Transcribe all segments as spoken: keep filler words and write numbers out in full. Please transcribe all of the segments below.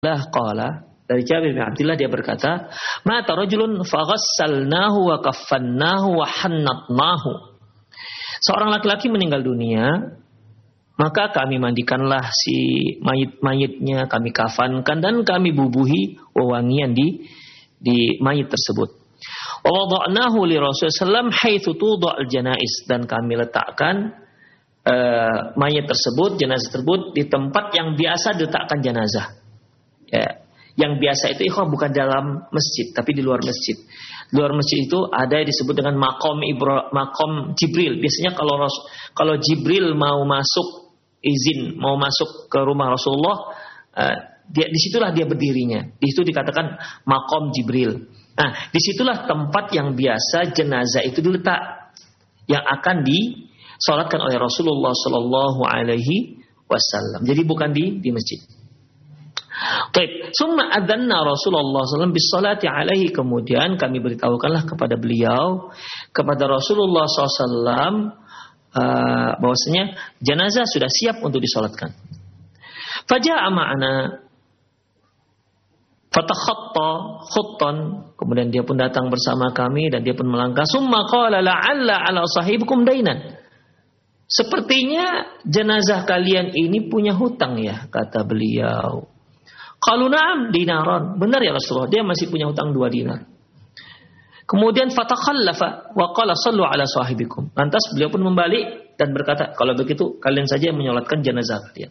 qala, dari Jabir bin Abdullah dia berkata, mata rajulun faghassalnahu wa kaffannahu wa hannatnahu. Seorang laki-laki meninggal dunia, maka kami mandikanlah si mayit-mayitnya, kami kafankan dan kami bubuhi wewangian di di mayit tersebut. Wa wada'nahu li Rasulullah sallallahu alaihi wasallam haitsu tudha'al janaiz, dan kami letakkan uh, mayit tersebut, jenazah tersebut di tempat yang biasa diletakkan jenazah. Ya. Yang biasa itu ikhwah bukan dalam masjid, tapi di luar masjid. Di luar masjid itu ada yang disebut dengan makom Ibra, makom Jibril. Biasanya kalau kalau Jibril mau masuk izin, mau masuk ke rumah Rasulullah, uh, dia disitulah dia berdirinya. Di situ dikatakan makom Jibril. Nah, disitulah tempat yang biasa jenazah itu diletak, yang akan disolatkan oleh Rasulullah Sallallahu Alaihi Wasallam. Jadi bukan di di masjid. Baik, summa adzanna Rasulullah sallallahu alaihi wasallam bis salati alaihi, kemudian kami beritahukanlah kepada beliau, kepada Rasulullah sallallahu alaihi wasallam uh, bahwasanya jenazah sudah siap untuk disolatkan. Faja'a ma'ana fatakhatta khuttan, kemudian dia pun datang bersama kami dan dia pun melangkah. Summa qala la'alla 'ala sahibikum dainan. Sepertinya jenazah kalian ini punya hutang ya, kata beliau. Qalu na'am dinaran. Benar ya Rasulullah, dia masih punya hutang dua dinar. Kemudian fatakhallafa wa qala sallu ala sahibikum. Lantas beliau pun membalik dan berkata, kalau begitu kalian saja menyolatkan jenazah kalian.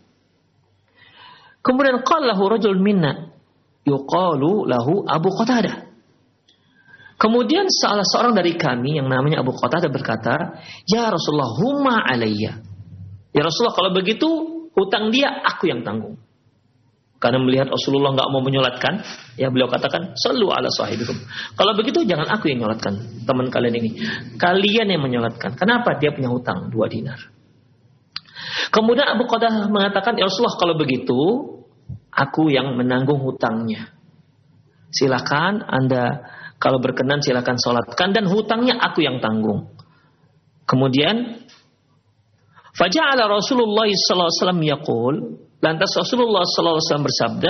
Kemudian qala lahu rajul minna yuqalu lahu Abu Qatadah. Kemudian salah seorang dari kami yang namanya Abu Qatadah berkata, ya Rasulullah huma alayya. Ya Rasulullah, kalau begitu hutang dia aku yang tanggung. Karena melihat Rasulullah nggak mau menyolatkan, ya beliau katakan, sallu ala sahibikum. Kalau begitu jangan aku yang menyolatkan teman kalian ini, kalian yang menyolatkan. Kenapa? Dia punya hutang dua dinar. Kemudian Abu Qatadah mengatakan, ya Rasulullah, kalau begitu aku yang menanggung hutangnya. Silakan Anda, kalau berkenan silakan solatkan dan hutangnya aku yang tanggung. Kemudian faja'ala Rasulullah sallallahu alaihi wasallam yaqul, lantas Rasulullah sallallahu alaihi wasallam bersabda,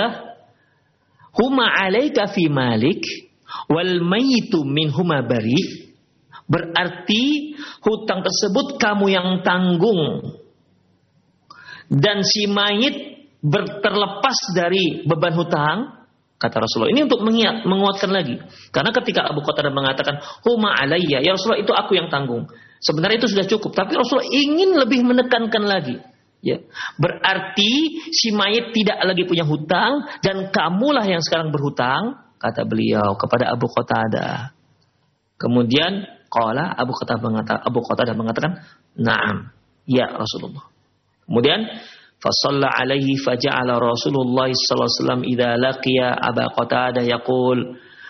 huma 'alaika fi malik wal mayyitu minhuma bari. Berarti hutang tersebut kamu yang tanggung dan si mayit terlepas dari beban hutang, kata Rasulullah. Ini untuk menguatkan lagi. Karena ketika Abu Qatadah mengatakan huma 'alayya, ya Rasulullah itu aku yang tanggung, sebenarnya itu sudah cukup, tapi Rasulullah ingin lebih menekankan lagi. Ya, berarti si mayit tidak lagi punya hutang dan kamulah yang sekarang berhutang, kata beliau kepada Abu Qatadah. Kemudian qala Abu Qatadah mengatakan, Abu Qatadah mengatakan, "Na'am, ya Rasulullah." Kemudian fasalla alaihi faja'ala Rasulullah sallallahu alaihi wasallam idza laqiya Abu Qatadah yaqul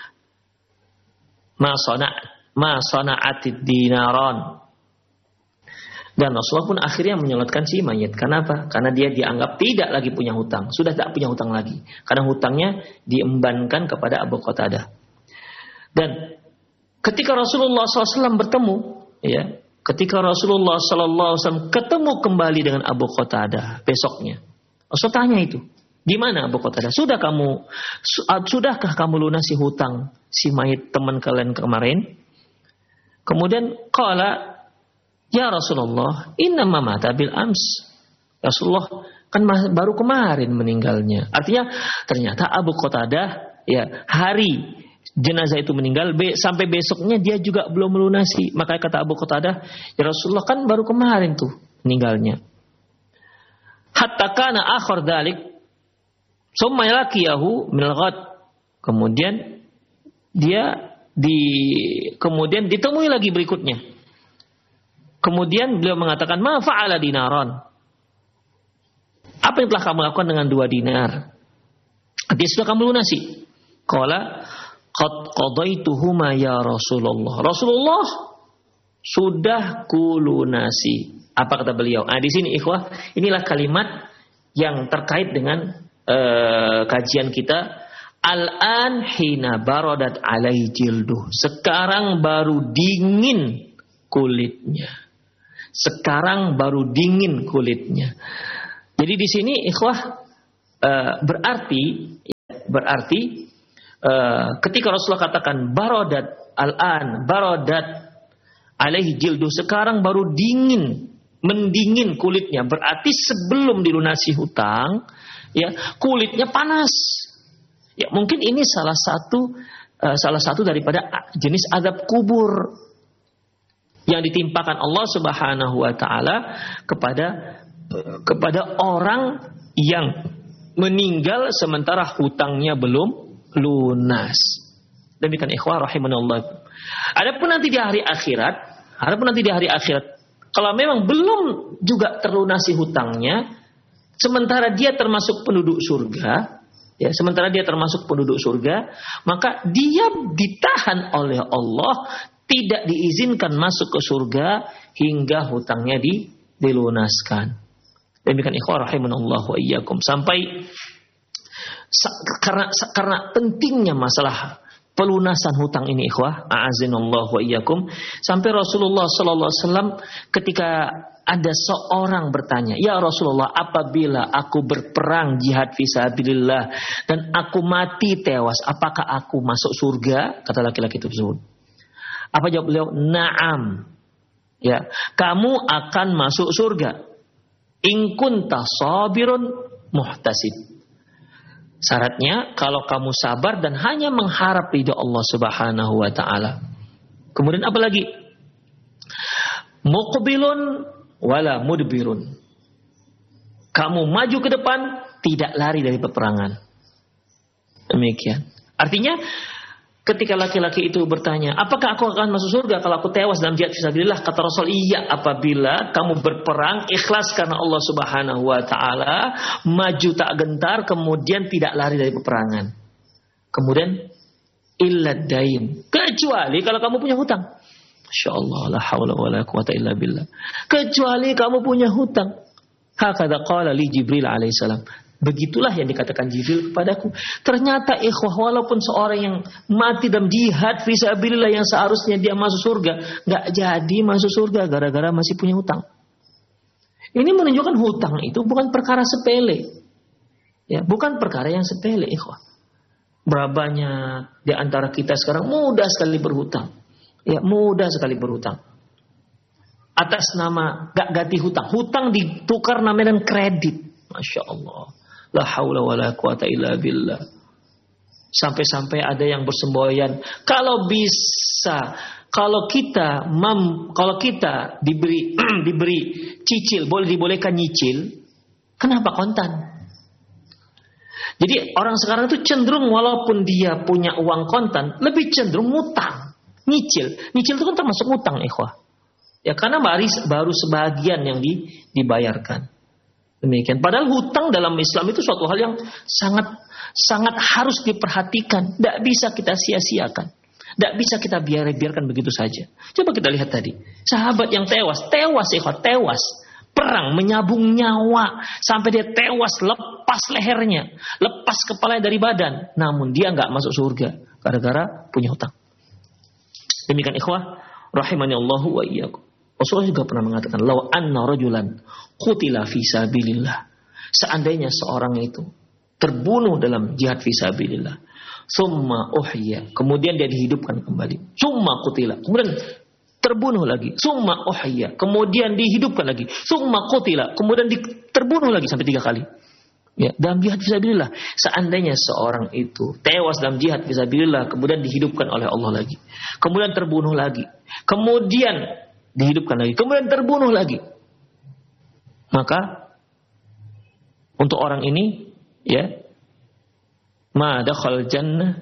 ma sana' ma sana'atid dinaran. Dan Rasulullah pun akhirnya menyolatkan si mayit. Kenapa? Karena dia dianggap tidak lagi punya hutang. Sudah tak punya hutang lagi. Karena hutangnya diembankan kepada Abu Qatadah. Dan ketika Rasulullah shallallahu alaihi wasallam bertemu, ya, ketika Rasulullah shallallahu alaihi wasallam ketemu kembali dengan Abu Qatadah besoknya, Rasul tanya itu, gimana Abu Qatadah? Sudah kamu, sudahkah kamu lunasi hutang si mayit teman kalian kemarin? Kemudian qala, ya Rasulullah, innama mata bil ams. Rasulullah kan baru kemarin meninggalnya. Artinya ternyata Abu Qatadah ya hari jenazah itu meninggal be, sampai besoknya dia juga belum melunasi. Maka kata Abu Qatadah, ya Rasulullah kan baru kemarin tuh meninggalnya. Hatta kana akhir dalik summa laqiyahu minal ghad. Kemudian dia di kemudian ditemui lagi berikutnya. Kemudian beliau mengatakan, ma fa'ala dinaran. Apa yang telah kamu lakukan dengan dua dinar? Dia sudah kamu lunasi. Qala qad qadaituhuma ya Rasulullah. Rasulullah sudah kulunasi. Apa kata beliau? Ah, di sini ikhwah, inilah kalimat yang terkait dengan uh, kajian kita. Al-an hina baradat alai jilduh. Sekarang baru dingin kulitnya. Sekarang baru dingin kulitnya. Jadi di sini ikhwah uh, berarti berarti uh, ketika Rasulullah katakan barodat al-an, barodat alaihi jildu, sekarang baru dingin, mendingin kulitnya, berarti sebelum dilunasi hutang, ya kulitnya panas. Ya mungkin ini salah satu uh, salah satu daripada jenis azab kubur yang ditimpakan Allah Subhanahu wa taala kepada kepada orang yang meninggal sementara hutangnya belum lunas. Demikian ikhwah rahimanallah. Adapun nanti di hari akhirat, adapun nanti di hari akhirat, kalau memang belum juga terlunasi hutangnya, sementara dia termasuk penduduk surga, ya, sementara dia termasuk penduduk surga, maka dia ditahan oleh Allah, tidak diizinkan masuk ke surga hingga hutangnya di, dilunaskan. Demikian ikhwah rahimanallahu wa iyyakum. Sampai karena karena pentingnya masalah pelunasan hutang ini ikhwah, a'azinallahu wa iyyakum, sampai Rasulullah sallallahu alaihi wasallam ketika ada seorang bertanya, "Ya Rasulullah, apabila aku berperang jihad fisabilillah dan aku mati tewas, apakah aku masuk surga?" Kata laki-laki tersebut. Apa jawab beliau? "Na'am." Ya, kamu akan masuk surga. In kunta sabirun muhtasib. Syaratnya kalau kamu sabar dan hanya mengharap ridha Allah Subhanahu wa taala. Kemudian apa lagi? Muqbilun wala mudbirun. Kamu maju ke depan, tidak lari dari peperangan. Demikian. Artinya ketika laki-laki itu bertanya, apakah aku akan masuk surga kalau aku tewas dalam jihad fisabilillah? Kata Rasul, iya, apabila kamu berperang ikhlas karena Allah Subhanahu wa taala, maju tak gentar, kemudian tidak lari dari peperangan. Kemudian illad dain, kecuali kalau kamu punya hutang. Masyaallah, la haula wala quwata illa billah. Kecuali kamu punya hutang. Hakadha qala li Jibril alaihissalam. Begitulah yang dikatakan Jibril kepadaku. Ternyata ikhwah, walaupun seorang yang mati dalam jihad fisabilillah yang seharusnya dia masuk surga, nggak jadi masuk surga gara-gara masih punya hutang. Ini menunjukkan hutang itu bukan perkara sepele. Ya, bukan perkara yang sepele ikhwah. Berapa banyak di antara kita sekarang mudah sekali berhutang. Ya, mudah sekali berhutang. Atas nama gak ganti hutang. Hutang ditukar namanya dengan kredit. Masya Allah. La haula wa la quwata illa billah. Sampai-sampai ada yang bersemboyan, kalau bisa, kalau kita mam, kalau kita diberi diberi cicil, boleh dibolehkan nyicil, kenapa kontan? Jadi orang sekarang itu cenderung walaupun dia punya uang kontan, lebih cenderung ngutang, nyicil. Nyicil itu kan termasuk ngutang, ikhwah. Ya karena baru, baru sebagian yang di, dibayarkan. Demikian. Padahal hutang dalam Islam itu suatu hal yang sangat sangat harus diperhatikan. Tidak bisa kita sia-siakan. Tidak bisa kita biar biarkan begitu saja. Coba kita lihat tadi. Sahabat yang tewas. Tewas, ikhwat, tewas. Perang, menyabung nyawa. Sampai dia tewas, lepas lehernya. Lepas kepalanya dari badan. Namun dia nggak masuk surga. Gara-gara punya hutang. Demikian ikhwah. Rahimani Allahu wa iyyakum. Rasulullah juga pernah mengatakan, "Law anna rajulan qutila fi sabilillah." Seandainya seorang itu terbunuh dalam jihad fi sabilillah, summa uhya, kemudian dia dihidupkan kembali. Summa qutila, kemudian terbunuh lagi. Summa uhya, kemudian dihidupkan lagi. Summa qutila, kemudian di, terbunuh lagi sampai tiga kali. Ya, dalam jihad fi sabilillah. Seandainya seorang itu tewas dalam jihad fi sabilillah, kemudian dihidupkan oleh Allah lagi. Kemudian terbunuh lagi. Kemudian dihidupkan lagi, kemudian terbunuh lagi. Maka untuk orang ini, ya, ma dakhal jannah,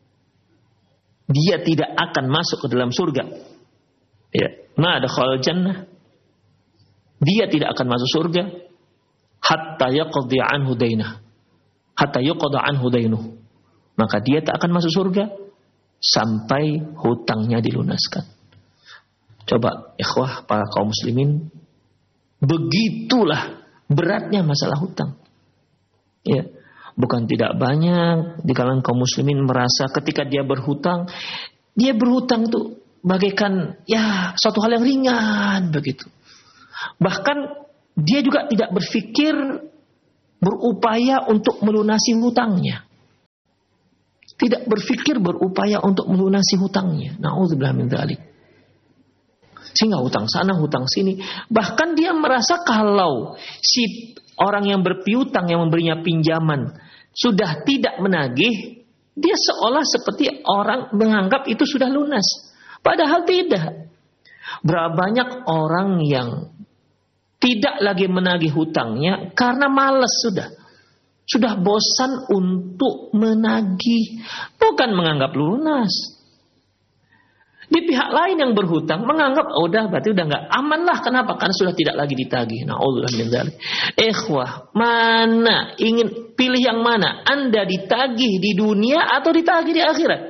dia tidak akan masuk ke dalam surga. Ya, ma dakhal jannah, dia tidak akan masuk surga hatta yaqdi anhu dainah. Hatta yuqda anhu dainuh. Maka dia tak akan masuk surga sampai hutangnya dilunaskan. Coba ikhwah para kaum muslimin, begitulah beratnya masalah hutang. Ya, bukan tidak banyak di kalangan kaum muslimin merasa ketika dia berhutang, dia berhutang itu bagaikan ya suatu hal yang ringan begitu. Bahkan dia juga tidak berpikir berupaya untuk melunasi hutangnya. tidak berpikir berupaya untuk melunasi hutangnya. Na'udzubillah min dzalik. Sehingga hutang sana, hutang sini. Bahkan dia merasa kalau si orang yang berpiutang, yang memberinya pinjaman, sudah tidak menagih, dia seolah seperti orang menganggap itu sudah lunas. Padahal tidak. Berapa banyak orang yang tidak lagi menagih hutangnya karena malas sudah. Sudah bosan untuk menagih. Bukan menganggap lunas. Di pihak lain yang berhutang menganggap, oh udah berarti udah nggak aman lah. Kenapa? Karena sudah tidak lagi ditagih. Na'udzubillah min dzalik. Ikhwah, mana ingin pilih yang mana? Anda ditagih di dunia atau ditagih di akhirat?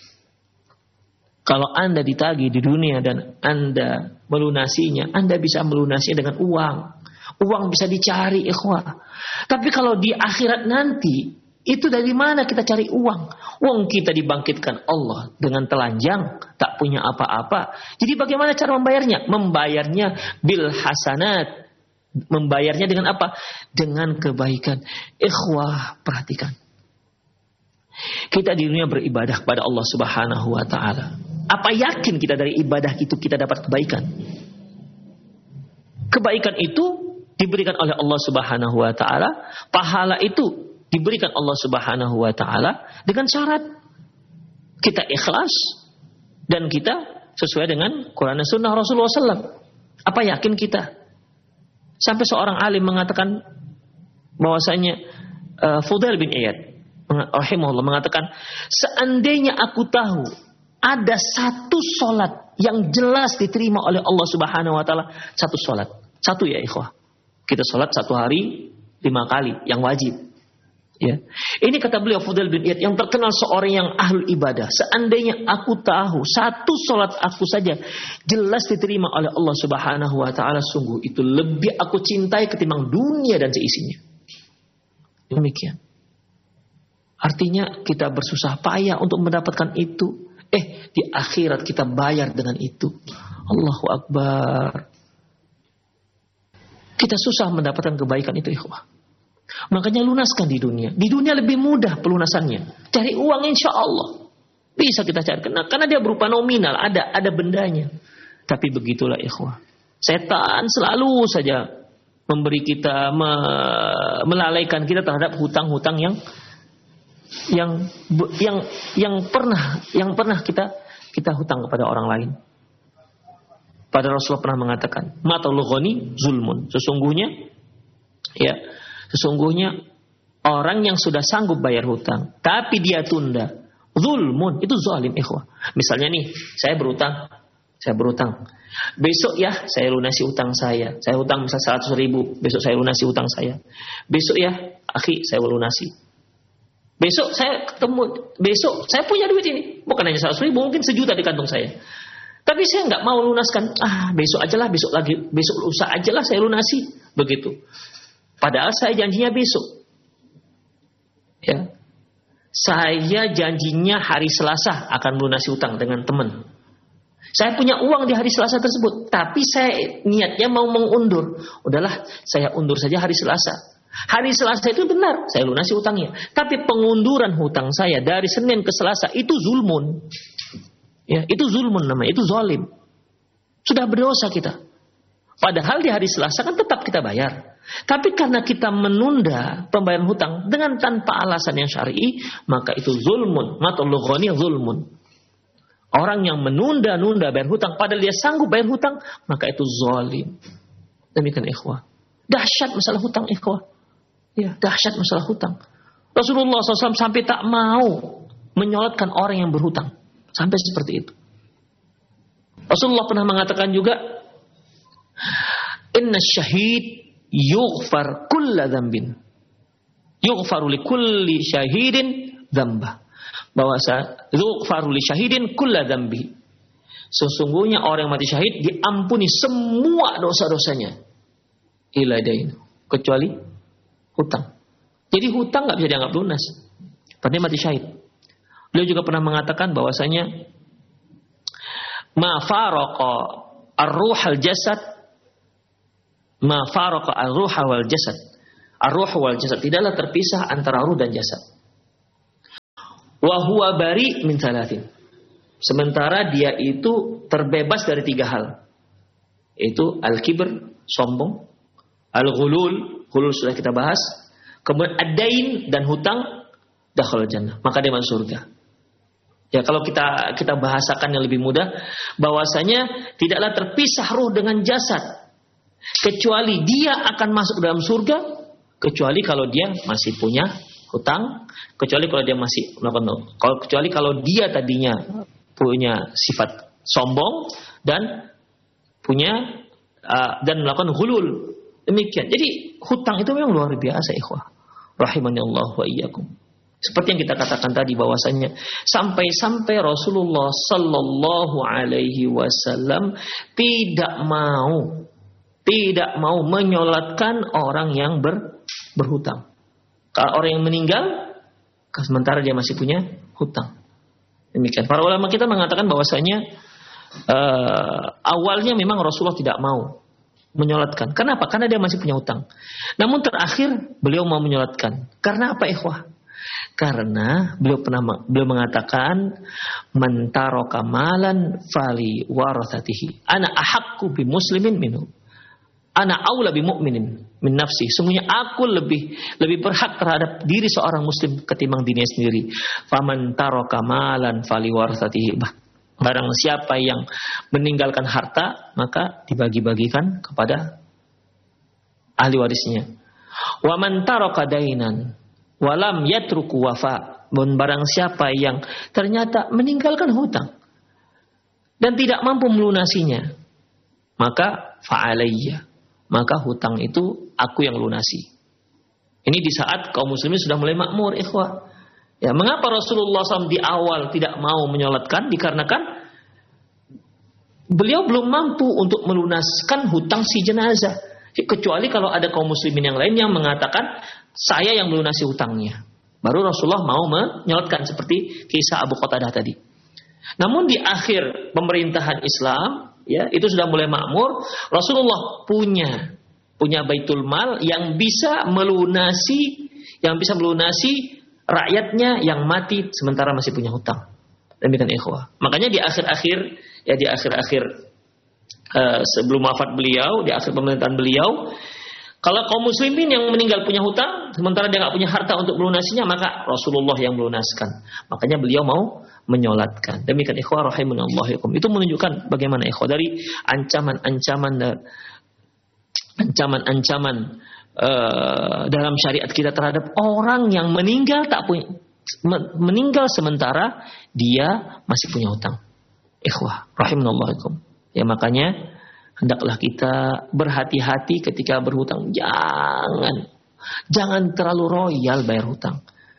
Kalau Anda ditagih di dunia dan Anda melunasinya, Anda bisa melunasinya dengan uang. Uang bisa dicari, ikhwah. Tapi kalau di akhirat nanti, itu dari mana kita cari uang? Uang kita dibangkitkan Allah dengan telanjang, tak punya apa-apa. Jadi bagaimana cara membayarnya? Membayarnya bil hasanat. Membayarnya dengan apa? Dengan kebaikan. Ikhwah, perhatikan. Kita di dunia beribadah kepada Allah Subhanahu wa taala. Apa yakin kita dari ibadah itu kita dapat kebaikan? Kebaikan itu diberikan oleh Allah Subhanahu wa taala, pahala itu diberikan Allah Subhanahu wa taala dengan syarat kita ikhlas dan kita sesuai dengan Quran dan Sunnah Rasulullah sallallahu alaihi wasallam. Apa yakin kita? Sampai seorang alim mengatakan bahwasanya uh, Fudail bin Iyad rahimahullah mengatakan, seandainya aku tahu ada satu solat yang jelas diterima oleh Allah Subhanahu wa taala, satu solat, satu ya ikhwah. Kita sholat satu hari lima kali yang wajib. Ya, ini kata beliau Fudail bin Iyad yang terkenal seorang yang ahli ibadah. Seandainya aku tahu satu sholat aku saja jelas diterima oleh Allah Subhanahu Wa Taala, sungguh itu lebih aku cintai ketimbang dunia dan seisinya. Demikian. Artinya kita bersusah payah untuk mendapatkan itu. Eh, di akhirat kita bayar dengan itu. Allahu Akbar. Kita susah mendapatkan kebaikan itu, ikhwah. Makanya lunaskan di dunia. Di dunia lebih mudah pelunasannya. Cari uang insya Allah. Bisa kita cari. Karena dia berupa nominal. Ada ada bendanya. Tapi begitulah ikhwah. Setan selalu saja memberi kita, me, melalaikan kita terhadap hutang-hutang yang yang yang yang pernah yang pernah kita kita hutang kepada orang lain. Pada Rasulullah pernah mengatakan, matalul ghani zulmun. Sesungguhnya, ya, sesungguhnya orang yang sudah sanggup bayar hutang, tapi dia tunda, zulmun, itu zalim, ikhwah. Misalnya nih, saya berutang, saya berutang. Besok ya, saya lunasi hutang saya. Saya hutang misal seratus ribu, besok saya lunasi hutang saya. Besok ya, akhi, saya lunasi. Besok saya ketemu, besok saya punya duit ini. Bukan hanya seratus ribu, mungkin sejuta di kantong saya. Tapi saya nggak mau lunaskan. Ah, besok aja lah, besok lagi, besok lusa aja lah saya lunasi. Begitu. Padahal saya janjinya besok. Ya, saya janjinya hari Selasa akan melunasi hutang dengan teman. Saya punya uang di hari Selasa tersebut, tapi saya niatnya mau mengundur. Udahlah, saya undur saja hari Selasa. Hari Selasa itu benar, saya lunasi hutangnya. Tapi pengunduran hutang saya dari Senin ke Selasa itu zulmun. Ya, itu zulmun namanya, itu zalim. Sudah berdosa kita. Padahal di hari Selasa kan tetap kita bayar. Tapi karena kita menunda pembayaran hutang dengan tanpa alasan yang syar'i, maka itu zulmun. Matalul ghani zulmun. Orang yang menunda-nunda bayar hutang padahal dia sanggup bayar hutang, maka itu zalim. Demikian ikhwah. Dahsyat masalah hutang ikhwah. Ya, dahsyat masalah hutang. Rasulullah shallallahu alaihi wasallam sampai tak mau menyolatkan orang yang berhutang. Sampai seperti itu. Rasulullah pernah mengatakan juga, inna syahid yughfar kulla dzambin. Yughfaru li kulli syahidin dzambah. Bahwa yughfaru li syahidin kulla dzambi. Sesungguhnya orang yang mati syahid diampuni semua dosa-dosanya. Ila dain, kecuali hutang. Jadi hutang enggak bisa dianggap lunas. Padahal mati syahid. Beliau juga pernah mengatakan bahwasanya ma faraqa ar-ruh al-jasad ma faraqa ar-ruh wal jasad. Ar-ruh wal jasad tidaklah terpisah antara ruh dan jasad. Wa huwa bari min salatin. Sementara dia itu terbebas dari tiga hal. Itu al-kibr, sombong, al-ghulul, ghulul sudah kita bahas, kemudian ad-dain dan hutang, dakhala jannah, maka dia masuk surga. Ya, kalau kita kita bahasakan yang lebih mudah, bahwasanya tidaklah terpisah ruh dengan jasad, kecuali dia akan masuk dalam surga, kecuali kalau dia masih punya hutang, kecuali kalau dia masih melakukan, kalau kecuali kalau dia tadinya punya sifat sombong dan punya uh, dan melakukan ghulul. Demikian. Jadi hutang itu memang luar biasa, ikhwah. Rahimani Allah wa iyyakum. Seperti yang kita katakan tadi bahwasanya sampai-sampai Rasulullah sallallahu alaihi wasallam tidak mau tidak mau menyolatkan orang yang ber, berhutang. Kalau orang yang meninggal sementara dia masih punya hutang. Demikian. Para ulama kita mengatakan bahwasanya uh, awalnya memang Rasulullah tidak mau menyolatkan. Kenapa? Karena dia masih punya hutang. Namun terakhir beliau mau menyolatkan. Karena apa, ikhwah? Karena beliau pernah beliau mengatakan man taraka malan fali warathatihi. Ana ahaqqu bi muslimin minhu. Ana aula bi mu'minin min nafsi. Sungguhnya aku lebih lebih berhak terhadap diri seorang muslim ketimbang dirinya sendiri. Faman taraka malan fali warathatihi. Barang siapa yang meninggalkan harta, maka dibagi-bagikan kepada ahli warisnya. Wa man taraka dainan walam yatruku wafa. Dan barang siapa yang ternyata meninggalkan hutang dan tidak mampu melunasinya, maka fa'alayya, maka hutang itu aku yang lunasi. Ini di saat kaum muslimin sudah mulai makmur, ikhwah. Ya, mengapa Rasulullah shallallahu alaihi wasallam di awal tidak mau menyolatkan? Dikarenakan beliau belum mampu untuk melunaskan hutang si jenazah. Kecuali kalau ada kaum muslimin yang lain yang mengatakan saya yang melunasi hutangnya, baru Rasulullah mau menyolatkan, seperti kisah Abu Qatadah tadi. Namun di akhir pemerintahan Islam, ya, itu sudah mulai makmur. Rasulullah punya punya baitul mal yang bisa melunasi, yang bisa melunasi rakyatnya yang mati sementara masih punya hutang. Demikian, ikhwah. Makanya di akhir-akhir, ya di akhir-akhir uh, sebelum wafat beliau, di akhir pemerintahan beliau, kalau kaum muslimin yang meninggal punya hutang, sementara dia nggak punya harta untuk melunasinya, maka Rasulullah yang melunaskan. Makanya beliau mau menyolatkan. Demikian, ikhwah rahimanallahu. Itu menunjukkan bagaimana, ikhwah, dari ancaman-ancaman ancaman-ancaman uh, dalam syariat kita terhadap orang yang meninggal tak punya meninggal sementara dia masih punya hutang. Ikhwah rahimanallahu. Ya, makanya hendaklah kita berhati-hati ketika berhutang. Jangan jangan terlalu royal bayar hutang.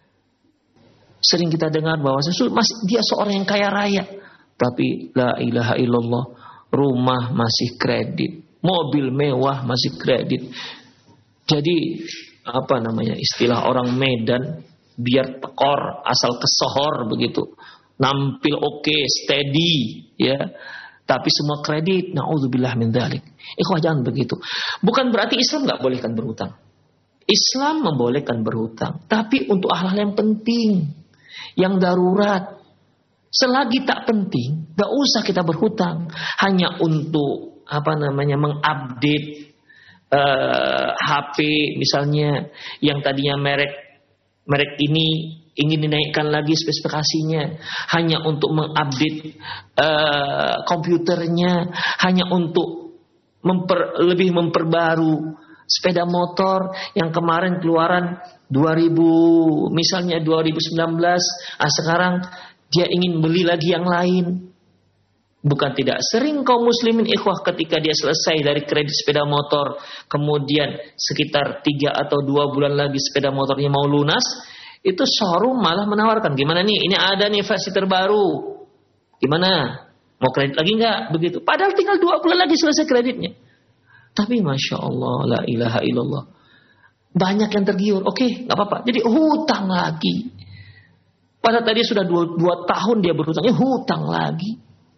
Sering kita dengar bahwa dia seorang yang kaya raya, tapi la ilaha illallah, rumah masih kredit, mobil mewah masih kredit. Jadi apa namanya istilah orang Medan, biar tekor asal kesohor begitu, nampil oke, okay, steady, ya. Tapi semua kredit, na'udzubillah min dzalik. Ikhwah, jangan begitu. Bukan berarti Islam nggak bolehkan berhutang. Islam membolehkan berhutang, tapi untuk hal-hal yang penting, yang darurat. Selagi tak penting, nggak usah kita berhutang. Hanya untuk apa namanya mengupdate uh, H P misalnya, yang tadinya merek merek ini ingin dinaikkan lagi spesifikasinya, hanya untuk mengupdate uh, komputernya, hanya untuk memper, lebih memperbaru sepeda motor yang kemarin keluaran dua ribu misalnya dua ribu sembilan belas, ah sekarang dia ingin beli lagi yang lain. Bukan tidak sering kaum muslimin, ikhwah, ketika dia selesai dari kredit sepeda motor, kemudian sekitar tiga atau dua bulan lagi sepeda motornya mau lunas, itu showroom malah menawarkan, gimana nih, ini ada nih versi terbaru, gimana, mau kredit lagi nggak, begitu. Padahal tinggal dua bulan lagi selesai kreditnya. Tapi masya Allah, la ilaha illallah, banyak yang tergiur. Oke, okay, nggak apa-apa. Jadi hutang lagi. Padahal tadi sudah dua, dua tahun dia berhutangnya, hutang lagi.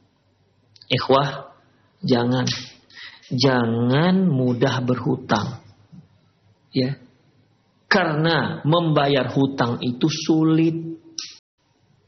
Ikhwah, jangan, jangan mudah berhutang, ya. Karena membayar hutang itu sulit.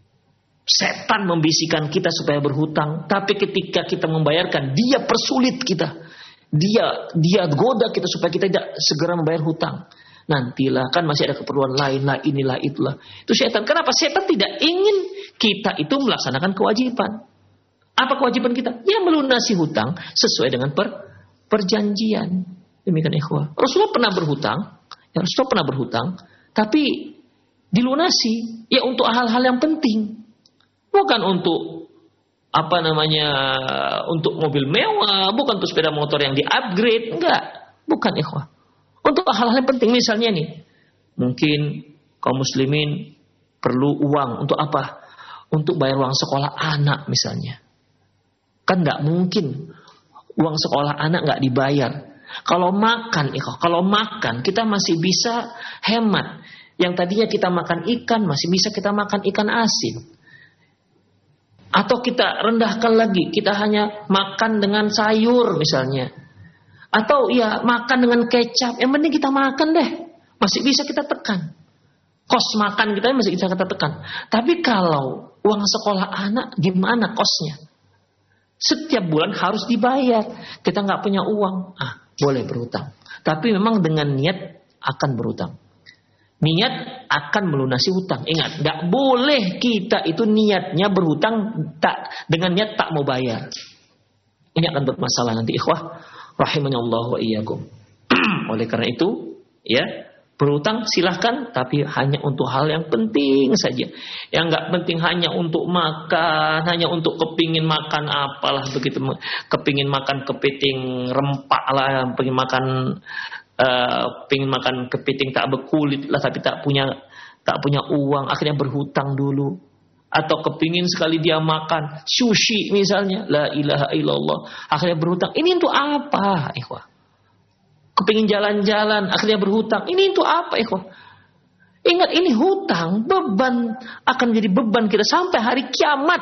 Setan membisikkan kita supaya berhutang, tapi ketika kita membayarkan, dia persulit kita. Dia dia goda kita supaya kita tidak segera membayar hutang. Nantilah, kan masih ada keperluan lain lah, inilah itulah. Itu setan. Kenapa? Setan tidak ingin kita itu melaksanakan kewajiban. Apa kewajiban kita? Ya melunasi hutang sesuai dengan per, perjanjian. Demikian ikhwah. Rasulullah pernah berhutang, ya Rasulullah pernah berhutang, tapi dilunasi ya untuk hal-hal yang penting. Bukan untuk apa namanya, untuk mobil mewah, bukan untuk sepeda motor yang di-upgrade, enggak. Bukan ikhwah. Untuk hal-hal yang penting, misalnya nih, mungkin kaum muslimin perlu uang untuk apa? Untuk bayar uang sekolah anak misalnya. Kan enggak mungkin uang sekolah anak enggak dibayar. Kalau makan, ikhwah, kalau makan kita masih bisa hemat. Yang tadinya kita makan ikan, masih bisa kita makan ikan asin. Atau kita rendahkan lagi, kita hanya makan dengan sayur misalnya. Atau ya makan dengan kecap, yang penting kita makan deh. Masih bisa kita tekan. Kos makan kita masih bisa kita tekan. Tapi kalau uang sekolah anak, gimana kosnya? Setiap bulan harus dibayar. Kita nggak punya uang, ah boleh berhutang. Tapi memang dengan niat akan berhutang. Niat akan melunasi hutang. Ingat, tidak boleh kita itu niatnya berhutang tak dengan niat tak mau bayar. Ini akan bermasalah nanti, ikhwah. Rahimahullah wa iyyakum. Oleh karena itu, ya berhutang silahkan, tapi hanya untuk hal yang penting saja. Yang nggak penting hanya untuk makan, hanya untuk kepingin makan apalah begitu, kepingin makan kepiting rempah lah, pengen makan. Uh, pengen makan kepiting tak berkulit lah, tapi tak punya tak punya uang, akhirnya berhutang dulu. Atau kepingin sekali dia makan sushi misalnya, la ilaha illallah, akhirnya berhutang. Ini untuk apa, ikhwah? Kepingin jalan-jalan, akhirnya berhutang. Ini untuk apa, ikhwah? Ingat, ini hutang, beban, akan menjadi beban kita sampai hari kiamat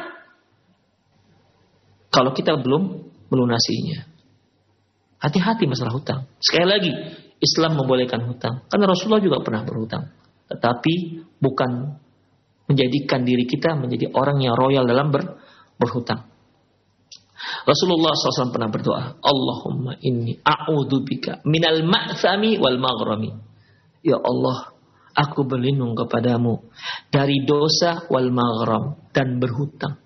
kalau kita belum melunasinya. Hati-hati masalah hutang. Sekali lagi, Islam membolehkan hutang. Karena Rasulullah juga pernah berhutang. Tetapi bukan menjadikan diri kita menjadi orang yang royal dalam ber, berhutang. Rasulullah shallallahu alaihi wasallam pernah berdoa, Allahumma inni a'udzubika minal ma'thami wal maghrami. Ya Allah, aku berlindung kepadamu dari dosa wal maghram, dan berhutang.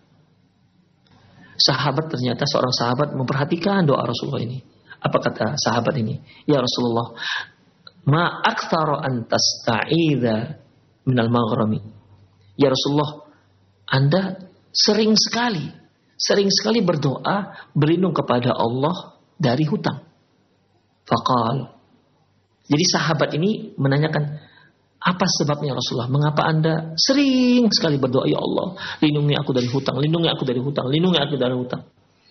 Sahabat, ternyata seorang sahabat memperhatikan doa Rasulullah ini. Apa kata sahabat ini? Ya Rasulullah, ma aktsara an tasta'idza minal maghrami. Ya Rasulullah, Anda sering sekali, sering sekali berdoa berlindung kepada Allah dari hutang. Faqal. Jadi sahabat ini menanyakan, apa sebabnya Rasulullah? Mengapa Anda sering sekali berdoa, ya Allah, lindungi aku dari hutang, lindungi aku dari hutang, lindungi aku dari hutang.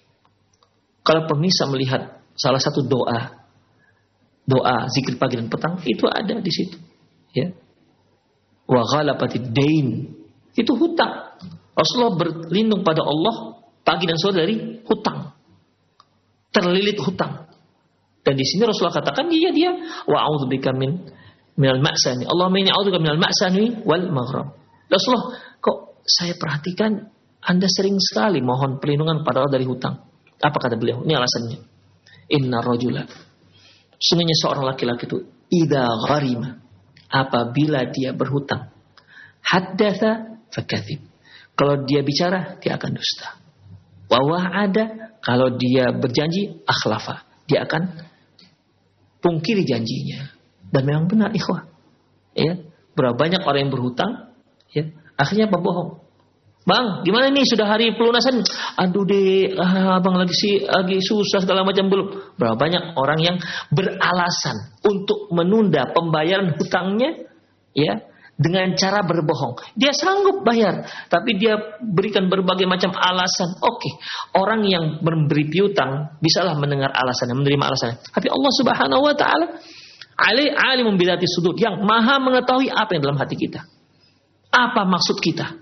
Kalau pemirsa melihat salah satu doa, doa zikir pagi dan petang, itu ada di situ. Ya. Wa ghalabatid dain, itu hutang. Rasulullah berlindung pada Allah pagi dan sore dari hutang, terlilit hutang. Dan di sini Rasulullah katakan, iya dia, wa a'udzubika min minal ma'sani. Allahumma inni a'udzubika minal ma'sani wal maghram. Rasulullah, kok saya perhatikan Anda sering sekali mohon perlindungan pada Allah dari hutang. Apa kata beliau? Ini alasannya. Inna rajula, sungguhnya seorang laki-laki itu, idza gharima, apabila dia berhutang, haddatsa fakadzib, kalau dia bicara dia akan dusta. Wa wa'ada, kalau dia berjanji, akhlafa, dia akan pungkiri janjinya. Dan memang benar, ikhwah. Ya, berapa banyak orang yang berhutang, ya, akhirnya berbohong. Bang, gimana nih, sudah hari pelunasan? Aduh deh, ah, abang lagi sih, lagi susah segala macam, belum. Berapa banyak orang yang beralasan untuk menunda pembayaran hutangnya, ya, dengan cara berbohong. Dia sanggup bayar, tapi dia berikan berbagai macam alasan. Oke, orang yang memberi piutang bisalah mendengar alasannya, menerima alasannya. Tapi Allah Subhanahu Wa Taala Ali alimum bidati sudur, yang maha mengetahui apa yang dalam hati kita. Apa maksud kita?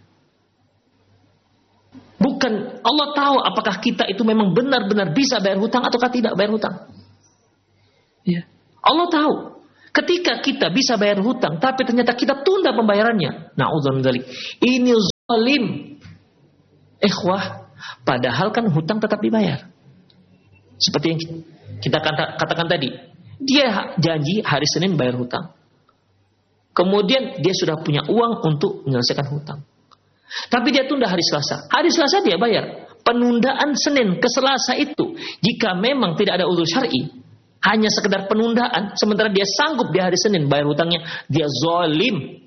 Bukan, Allah tahu apakah kita itu memang benar-benar bisa bayar hutang ataukah tidak bayar hutang. Ya. Allah tahu. Ketika kita bisa bayar hutang, tapi ternyata kita tunda pembayarannya. Na'udzubillah min dzalik. Ini zalim. Ikhwah, padahal kan hutang tetap dibayar. Seperti yang kita katakan tadi, dia janji hari Senin bayar hutang. Kemudian dia sudah punya uang untuk menyelesaikan hutang. Tapi dia tunda hari Selasa. Hari Selasa dia bayar. Penundaan Senin ke Selasa itu, jika memang tidak ada uzur syar'i, hanya sekedar penundaan, sementara dia sanggup di hari Senin bayar hutangnya, dia zalim.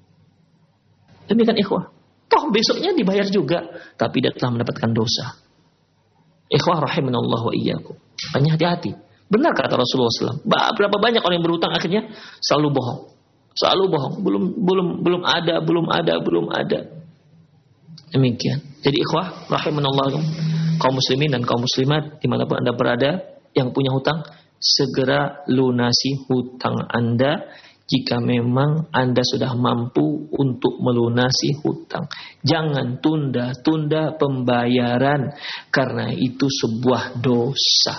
Demikian ikhwah. Toh besoknya dibayar juga, tapi dia telah mendapatkan dosa. Ikhwah rahimanallah wa iyyakum. Hanya hati-hati. Benar kata Rasulullah shallallahu alaihi wasallam. Berapa banyak orang yang berhutang akhirnya selalu bohong. Selalu bohong. Belum belum belum ada, belum ada, belum ada. Demikian. Jadi ikhwah rahimanallah, kaum muslimin dan kaum muslimat dimanapun Anda berada yang punya hutang, segera lunasi hutang Anda jika memang Anda sudah mampu untuk melunasi hutang. Jangan tunda-tunda pembayaran karena itu sebuah dosa.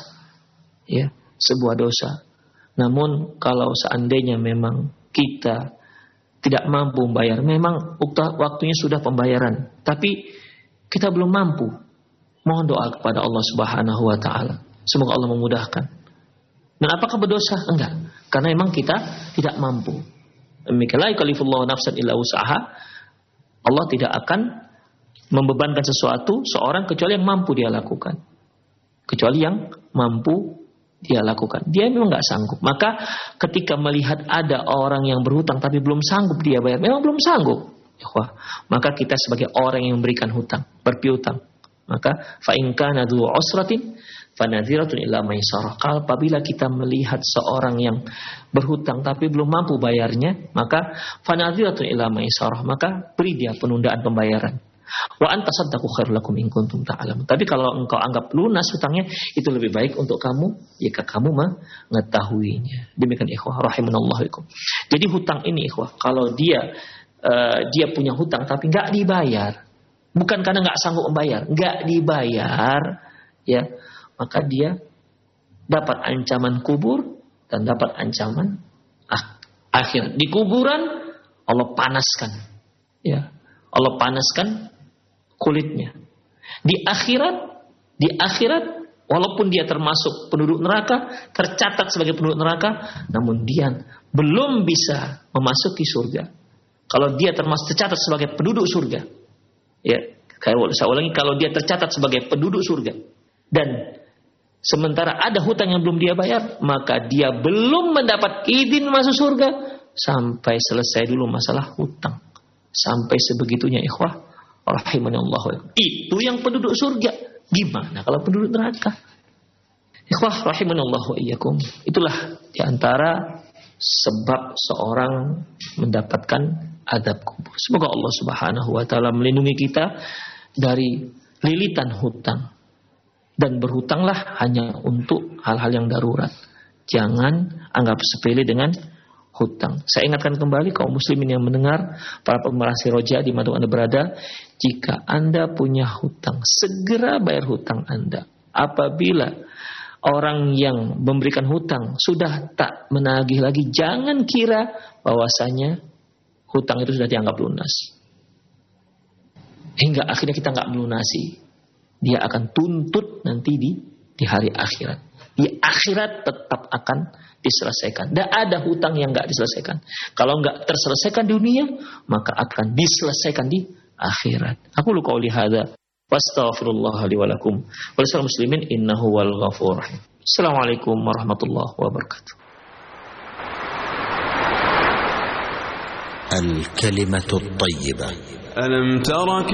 Ya, sebuah dosa. Namun kalau seandainya memang kita tidak mampu membayar, memang waktunya sudah pembayaran, tapi kita belum mampu, mohon doa kepada Allah Subhanahu wa taala. Semoga Allah memudahkan. Dan apakah berdosa? Enggak. Karena memang kita tidak mampu. Demikian la yukallifullahu nafsan illa wus'aha. Allah tidak akan membebankan sesuatu seorang kecuali yang mampu dia lakukan. Kecuali yang mampu dia lakukan. Dia memang enggak sanggup. Maka ketika melihat ada orang yang berhutang tapi belum sanggup dia bayar, memang belum sanggup. Wah, maka kita sebagai orang yang memberikan hutang, berpiutang, maka fa in kana dzu usratin fanadhiratun ila maisarah. Apabila kita melihat seorang yang berhutang tapi belum mampu bayarnya, maka fanadhiratun ila maisarah, maka beri dia penundaan pembayaran. Wa anta saddaqu khairul lakum in kuntum ta'lamun. Tapi kalau engkau anggap lunas hutangnya, itu lebih baik untuk kamu jika kamu mengetahuinya. Demikian ikhwah rahimanallahu fikum. Jadi hutang ini ikhwah, kalau dia Uh, dia punya hutang tapi nggak dibayar, bukan karena nggak sanggup membayar, nggak dibayar, ya, maka dia dapat ancaman kubur dan dapat ancaman ah, akhir. Di kuburan Allah panaskan, ya, Allah panaskan kulitnya. Di akhirat, di akhirat walaupun dia termasuk penduduk neraka, tercatat sebagai penduduk neraka, namun dia belum bisa memasuki surga. Kalau dia termasuk tercatat sebagai penduduk surga, ya, saya ulangi, kalau dia tercatat sebagai penduduk surga dan sementara ada hutang yang belum dia bayar, maka dia belum mendapat izin masuk surga sampai selesai dulu masalah hutang. Sampai sebegitunya ikhwah rahimanallah. Itu yang penduduk surga. Gimana kalau penduduk neraka? Ikhwah rahimanallah wa iyyakum. Itulah diantara sebab seorang mendapatkan adab kubur. Semoga Allah Subhanahu wa taala melindungi kita dari lilitan hutang. Dan berhutanglah hanya untuk hal-hal yang darurat. Jangan anggap sepele dengan hutang. Saya ingatkan kembali kaum muslimin yang mendengar, para pemerhati roja di mana Anda berada, jika Anda punya hutang, segera bayar hutang Anda. Apabila orang yang memberikan hutang sudah tak menagih lagi, jangan kira bahwasanya hutang itu sudah dianggap lunas. Hingga akhirnya kita nggak melunasi. Dia akan tuntut nanti di di hari akhirat. Di akhirat tetap akan diselesaikan. Tidak ada hutang yang nggak diselesaikan. Kalau nggak terselesaikan di dunia, maka akan diselesaikan di akhirat. Aku lu qauli hadza wastaghfirullah li wa lakum. Walisal muslimin innahu wal ghafur rahim. Assalamualaikum warahmatullahi wabarakatuh. الكلمة الطيبة. ألم ترك